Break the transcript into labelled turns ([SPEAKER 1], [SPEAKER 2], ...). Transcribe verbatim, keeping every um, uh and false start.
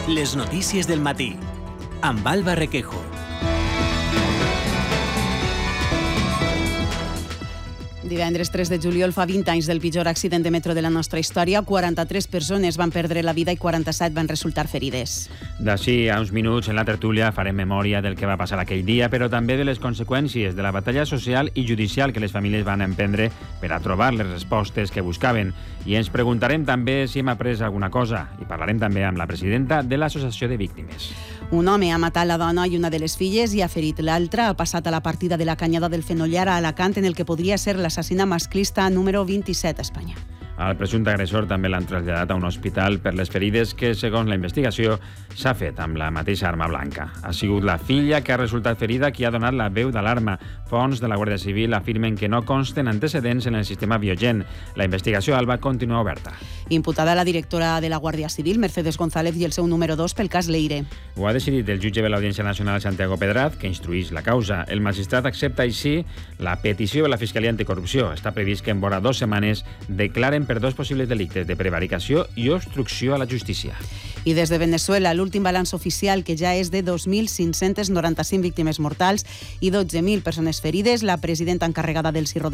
[SPEAKER 1] Les notícies del matí, amb Alba Requejo.
[SPEAKER 2] Divendres tres de juliol fa vint anys del pitjor accident de metro de la nostra història. quaranta-tres persones van perdre la vida i quaranta-set van resultar ferides.
[SPEAKER 3] D'ací a uns minuts, en la tertúlia, farem memòria del que va passar aquell dia, però també de les conseqüències de la batalla social i judicial que les famílies van emprendre per a trobar les respostes que buscaven. I ens preguntarem també si hem après alguna cosa. I parlarem també amb la presidenta de l'Associació de Víctimes.
[SPEAKER 2] Un home ha matat la dona i una de les filles i ha ferit l'altra. Ha passat a la partida de la Canyada del Fenollar a Alacant, en el que podria ser l'assassina masclista número vint-i-set a Espanya.
[SPEAKER 3] El presumpte agressor també l'han traslladat a un hospital per les ferides que, segons la investigació, s'ha fet amb la mateixa arma blanca. Ha sigut la filla que ha resultat ferida qui ha donat la veu d'alarma. Fonts de la Guàrdia Civil afirmen que no consten antecedents en el sistema Biogen. La investigació, Alba, continua oberta.
[SPEAKER 2] Imputada la directora de la Guàrdia Civil, Mercedes González, i el seu número dos pel cas Leire.
[SPEAKER 3] Ho ha decidit el jutge de l'Audiència Nacional, Santiago Pedraz, que instruïx la causa. El magistrat accepta així la petició de la Fiscalia Anticorrupció. Està previst que en vora dues setmanes declaren per dos possibles delictes de prevaricació i obstrucció a la justícia.
[SPEAKER 2] I des de Venezuela, l'últim balanç oficial, que ja és de dos mil cinc-centes noranta-cinc víctimes mortals i dotze mil persones ferides. La presidenta encarregada del Cirro